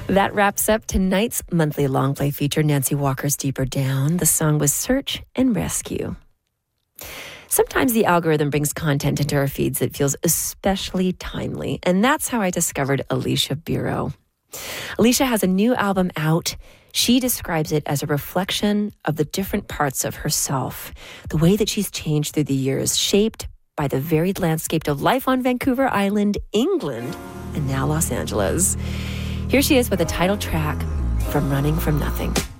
That wraps up tonight's monthly long play feature, Nancy Walker's Deeper Down. The song was Search and Rescue. Sometimes the algorithm brings content into our feeds that feels especially timely, and that's how I discovered Alicia Biro. Alicia has a new album out. She describes it as a reflection of the different parts of herself, the way that she's changed through the years, shaped by the varied landscape of life on Vancouver Island, England, and now Los Angeles. Here she is with a title track from Running From Nothing.